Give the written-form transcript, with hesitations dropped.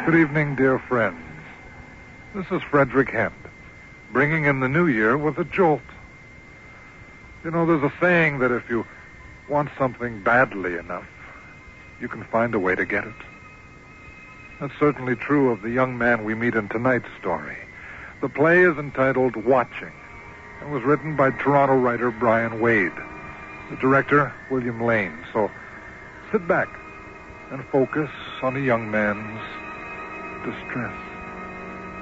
Good evening, dear friends. This is Frederick Hent, bringing in the new year with a jolt. You know, there's a saying that if you want something badly enough, you can find a way to get it. That's certainly true of the young man we meet in tonight's story. The play is entitled Watching and was written by Toronto writer Brian Wade. The director, William Lane. So sit back and focus on a young man's distress.